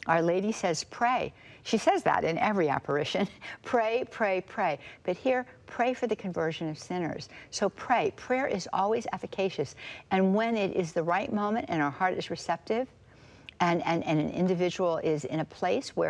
Our Lady says, pray. She says that in every apparition. Pray, pray, pray. But here, pray for the conversion of sinners. So pray. Prayer is always efficacious. And when it is the right moment and our heart is receptive, and an individual is in a place where